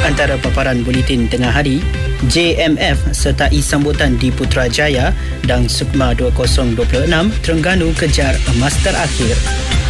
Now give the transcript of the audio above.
Antara paparan buletin tengah hari, JMF sertai sambutan di Putrajaya dan Sukma 2026, Terengganu kejar master akhir.